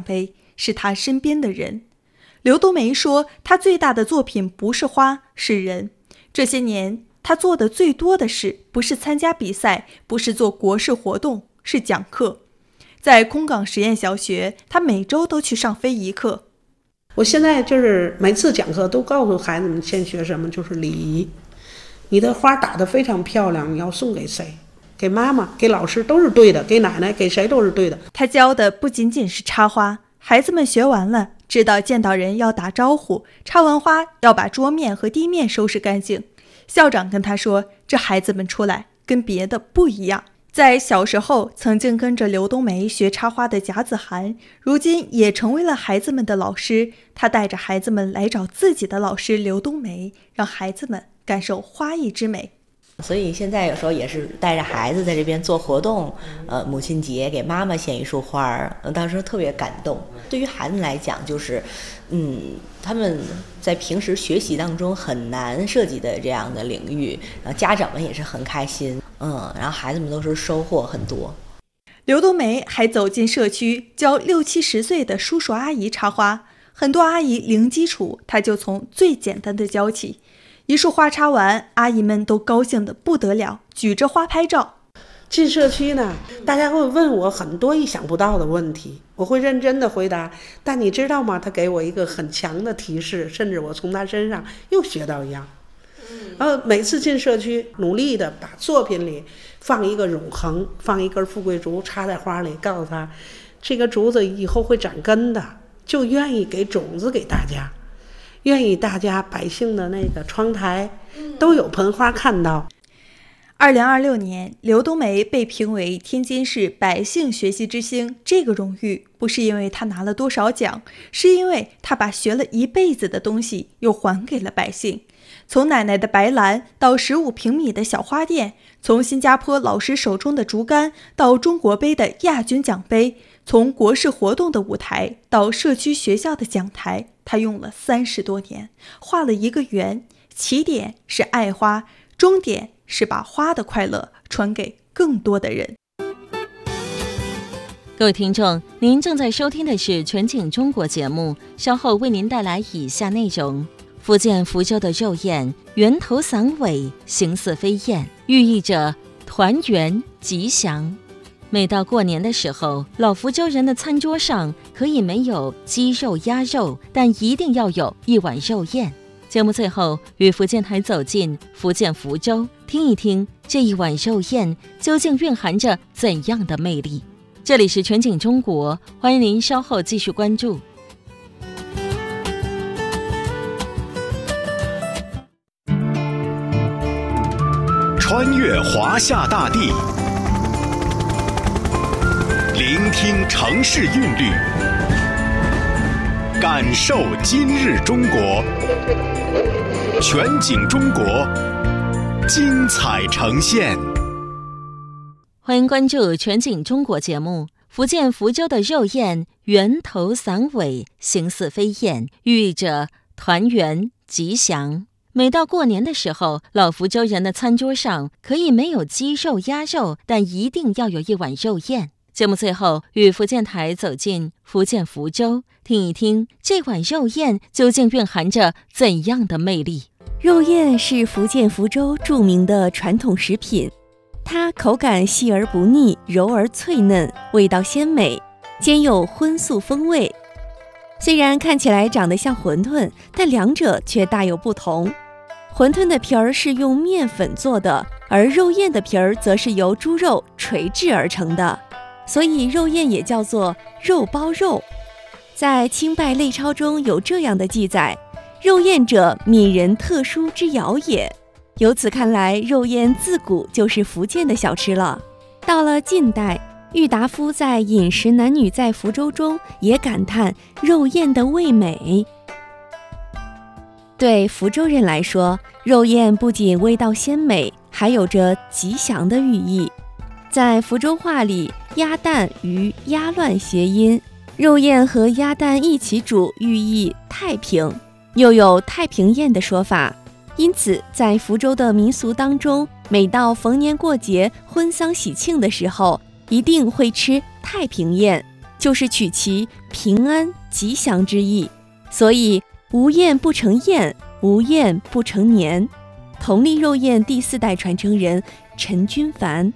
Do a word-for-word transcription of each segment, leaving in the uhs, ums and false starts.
杯，是他身边的人。刘冬梅说，他最大的作品不是花，是人。这些年他做的最多的事，不是参加比赛，不是做国事活动，是讲课。在空港实验小学，他每周都去上非遗课。 我现在就是每次讲课都告诉孩子们先学什么，就是礼仪。你的花打得非常漂亮，你要送给谁？给妈妈，给老师都是对的，给奶奶，给谁都是对的。 他教的不仅仅是插花，孩子们学完了，知道见到人要打招呼，插完花要把桌面和地面收拾干净。校长跟他说，这孩子们出来跟别的不一样。在小时候曾经跟着刘冬梅学插花的贾子涵，如今也成为了孩子们的老师。他带着孩子们来找自己的老师刘冬梅，让孩子们感受花艺之美。 所以现在有时候也是带着孩子在这边做活动，呃，母亲节给妈妈献一束花儿，当时特别感动。对于孩子来讲，就是，嗯，他们在平时学习当中很难涉及的这样的领域，然后家长们也是很开心，嗯，然后孩子们都是收获很多。 刘冬梅还走进社区，教六七十岁的叔叔阿姨插花，很多阿姨零基础，她就从最简单的教起。一束花插完，阿姨们都高兴得不得了，举着花拍照。 进社区呢，大家会问我很多意想不到的问题，我会认真的回答。但你知道吗？他给我一个很强的提示，甚至我从他身上又学到一样。然后每次进社区，努力的把作品里放一个永恒，放一根富贵竹插在花里，告诉他，这个竹子以后会长根的，就愿意给种子给大家。愿意大家百姓的那个窗台都有盆花看到。 二零二六年，刘冬梅被评为天津市百姓学习之星。这个荣誉不是因为她拿了多少奖，是因为她把学了一辈子的东西又还给了百姓。从奶奶的白兰到十五平米的小花店，从新加坡老师手中的竹竿到中国杯的亚军奖杯，从国事活动的舞台到社区学校的讲台，他用了三十多年，画了一个圆，起点是爱花，终点是把花的快乐传给更多的人。 各位听众，您正在收听的是全景中国节目，稍后为您带来以下内容。福建福州的肉燕，圆头散尾，形似飞燕，寓意着团圆吉祥。每到过年的时候，老福州人的餐桌上可以没有鸡肉鸭肉，但一定要有一碗肉燕。节目最后与福建台走进福建福州，听一听这一碗肉燕究竟蕴含着怎样的魅力。这里是全景中国，欢迎您稍后继续关注。 穿越华夏大地，聆听城市韵律，感受今日中国。全景中国，精彩呈现。 欢迎关注全景中国节目。福建福州的肉燕，圆头散尾，形似飞燕，寓意着团圆吉祥。每到过年的时候，老福州人的餐桌上可以没有鸡肉鸭肉，但一定要有一碗肉燕。节目最后与福建台走进福建福州，听一听这碗肉燕究竟蕴含着怎样的魅力。 肉燕是福建福州著名的传统食品，它口感细而不腻，柔而脆嫩，味道鲜美，兼有荤素风味。虽然看起来长得像馄饨，但两者却大有不同。馄饨的皮儿是用面粉做的，而肉燕的皮儿则是由猪肉锤制而成的，所以肉燕也叫做肉包肉。在清拜类钞中有这样的记载：肉燕者，闽人特殊之肴也。由此看来，肉燕自古就是福建的小吃了。到了近代，郁达夫在《饮食男女在福州》中也感叹肉燕的味美。对福州人来说，肉燕不仅味道鲜美，还有着吉祥的寓意。在福州话里，鸭蛋与鸭乱谐音，肉燕和鸭蛋一起煮，寓意太平，又有太平宴的说法。因此在福州的民俗当中，每到逢年过节、婚丧喜庆的时候，一定会吃太平宴， 就是取其平安吉祥之意，所以无燕不成燕，无燕不成年。同利肉燕第四代传承人陈君凡。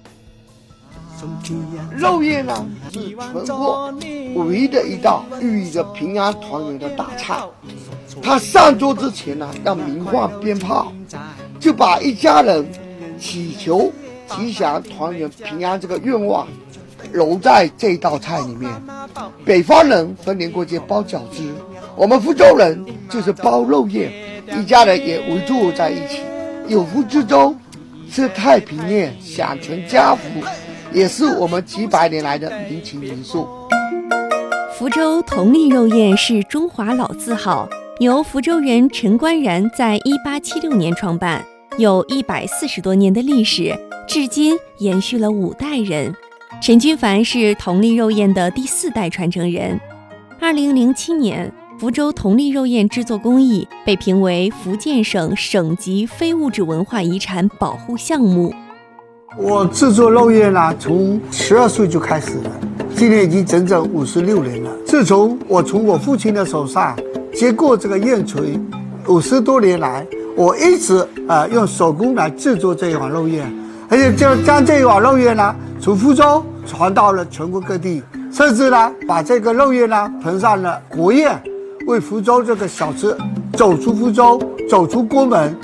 肉燕呢是全国唯一的一道寓意着平安团圆的大菜。它上桌之前呢要鸣放鞭炮，就把一家人祈求吉祥团圆平安这个愿望揉在这道菜里面。北方人逢年过节包饺子，我们福州人就是包肉燕，一家人也围坐在一起，有福之州，吃太平宴，享全家福，也是我们几百年来的民情民俗。 福州同利肉燕是中华老字号，由福州人陈官然在一八七六年创办，有一百四十多年的历史，至今延续了五代人。陈君凡是同利肉燕的第四代传承人。二零零七年，福州同利肉燕制作工艺被评为福建省省级非物质文化遗产保护项目。 我制作肉燕呢，从十二岁就开始了，今年已经整整五十六年了。自从我从我父亲的手上接过这个燕锤，五十多年来，我一直呃用手工来制作这一碗肉燕，而且就将这一碗肉燕呢，从福州传到了全国各地，甚至呢把这个肉燕呢捧上了国宴，为福州这个小吃走出福州，走出国门。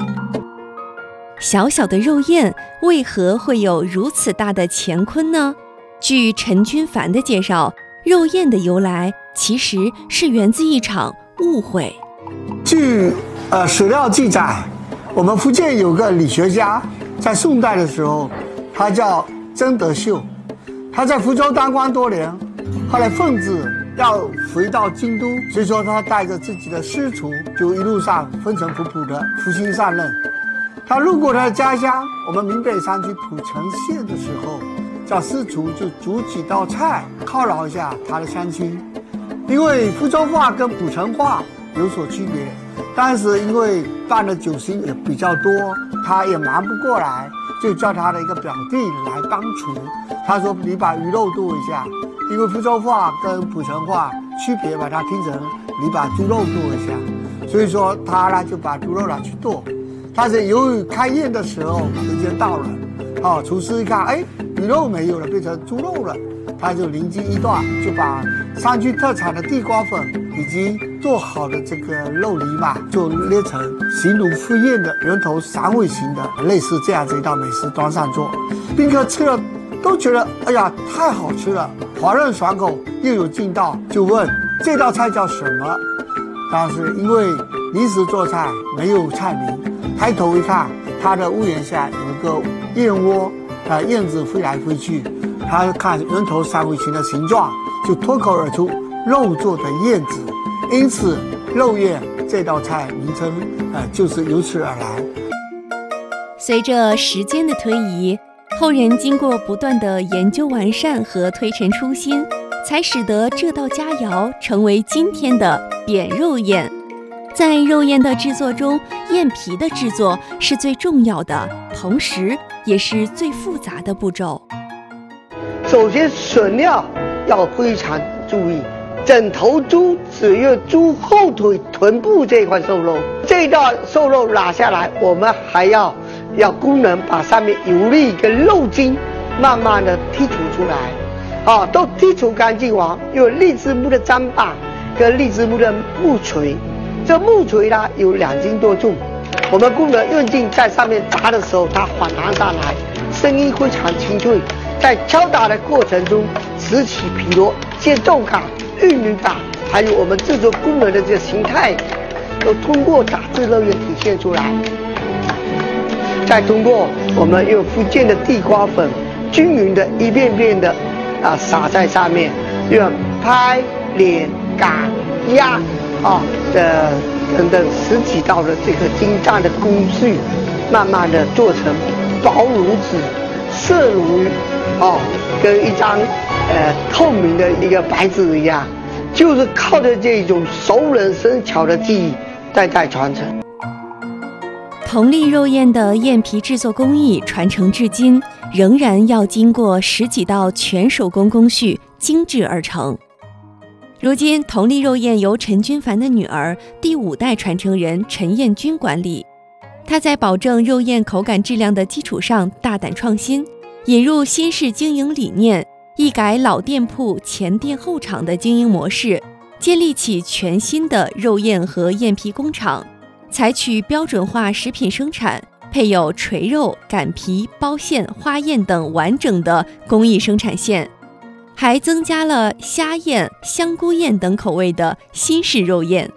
小小的肉燕为何会有如此大的乾坤呢？据陈君凡的介绍，肉燕的由来其实是源自一场误会。 据呃史料记载，我们福建有个理学家，在宋代的时候，他叫曾德秀，他在福州当官多年，后来奉旨要回到京都，所以说他带着自己的师徒，就一路上风尘仆仆的负心上任。他路过他的家乡，我们闽北山区浦城县的时候，叫师徒就煮几道菜犒劳一下他的乡亲。因为福州话跟浦城话有所区别，当时因为办的酒席也比较多，他也忙不过来，就叫他的一个表弟来帮厨。他说你把鱼肉剁一下，因为福州话跟浦城话区别，把它听成你把猪肉剁一下，所以说他呢就把猪肉拿去剁。但是由于开宴的时候时间到了，哦，厨师一看，哎，鱼肉没有了，变成猪肉了，他就灵机一动，就把山区特产的地瓜粉以及做好的这个肉泥嘛，就捏成形如赴宴的圆头三尾形的，类似这样子一道美食端上桌，宾客吃了都觉得，哎呀，太好吃了，滑润爽口，又有劲道，就问这道菜叫什么？但是因为临时做菜没有菜名，抬头一看，它的屋檐下有一个燕窝，啊，燕子飞来飞去，他看圆头三尾形的形状，就脱口而出肉做的燕子，因此肉燕这道菜名称，呃，就是由此而来。 随着时间的推移，后人经过不断的研究完善和推陈出新，才使得这道佳肴成为今天的扁肉燕。在肉燕的制作中，燕皮的制作是最重要的，同时也是最复杂的步骤。 首先选料要非常注意，整头猪只用猪后腿臀部这一块瘦肉，这道瘦肉拿下来，我们还要要工人把上面油粒跟肉筋慢慢的剔除出来，啊，都剔除干净完，用荔枝木的砧板跟荔枝木的木锤。这木锤呢有两斤多重，我们工人用劲在上面砸的时候，它反弹上来，声音非常清脆。在敲打的过程中，此起彼落，节奏感、韵律感，还有我们制作工人的这个形态，都通过打制肉燕体现出来。再通过我们用福建的地瓜粉，均匀的一遍遍的啊撒在上面，用拍、碾、擀、压。啊，呃，等等十几道的这个精湛的工序，慢慢的做成薄如纸、色如哦，跟一张呃透明的一个白纸一样，就是靠着这种熟能生巧的技艺代代传承。 同利肉燕的燕皮制作工艺传承至今， 仍然要经过十几道全手工工序精制而成。如今佟丽肉燕由陈君凡的女儿第五代传承人陈燕君管理，她在保证肉燕口感质量的基础上大胆创新，引入新式经营理念，一改老店铺前店后厂的经营模式，建立起全新的肉燕和燕皮工厂，采取标准化食品生产，配有垂肉、擀皮、包馅、花燕等完整的工艺生产线，还增加了虾燕、香菇燕等口味的新式肉燕。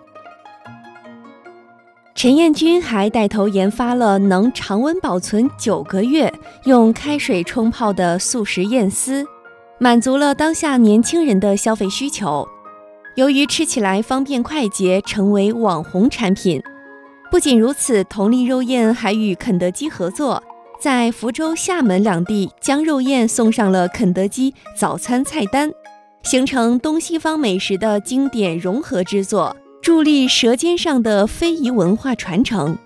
陈燕君还带头研发了能常温保存九个月、用开水冲泡的速食燕丝，满足了当下年轻人的消费需求。由于吃起来方便快捷，成为网红产品。不仅如此，佟丽肉燕还与肯德基合作，在福州、厦门两地将肉燕送上了肯德基早餐菜单，形成东西方美食的经典融合之作，助力舌尖上的非遗文化传承。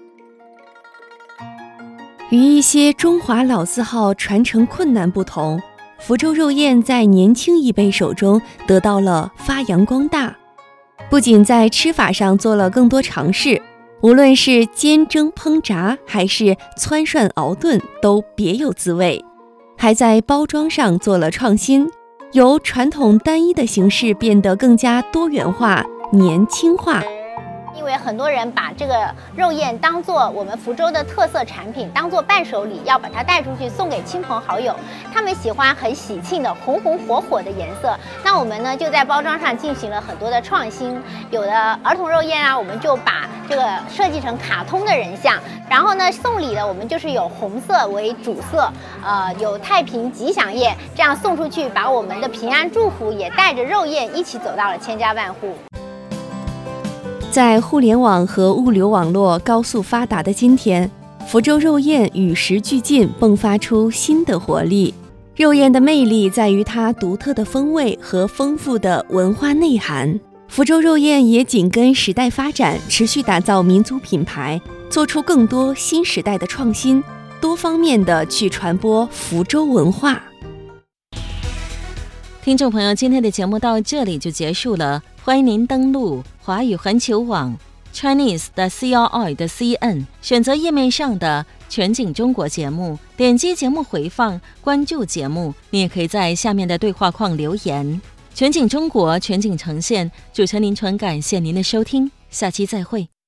与一些中华老字号传承困难不同，福州肉燕在年轻一辈手中得到了发扬光大，不仅在吃法上做了更多尝试，无论是煎蒸烹炸还是汆涮熬炖都别有滋味，还在包装上做了创新，由传统单一的形式变得更加多元化、年轻化。 因为很多人把这个肉燕当做我们福州的特色产品，当做伴手礼，要把它带出去送给亲朋好友。他们喜欢很喜庆的红红火火的颜色，那我们呢就在包装上进行了很多的创新。有的儿童肉燕啊，我们就把这个设计成卡通的人像，然后呢送礼的我们就是有红色为主色，呃，有太平吉祥燕，这样送出去，把我们的平安祝福也带着肉燕一起走到了千家万户。 在互联网和物流网络高速发达的今天，福州肉燕与时俱进，迸发出新的活力。肉燕的魅力在于它独特的风味和丰富的文化内涵。福州肉燕也紧跟时代发展，持续打造民族品牌，做出更多新时代的创新，多方面的去传播福州文化。 听众朋友，今天的节目到这里就结束了，欢迎您登录华语环球网 Chinese 的 C R I 的 C N， 选择页面上的全景中国节目，点击节目回放，关注节目。你也可以在下面的对话框留言。全景中国，全景呈现，主持人林纯，感谢您的收听，下期再会。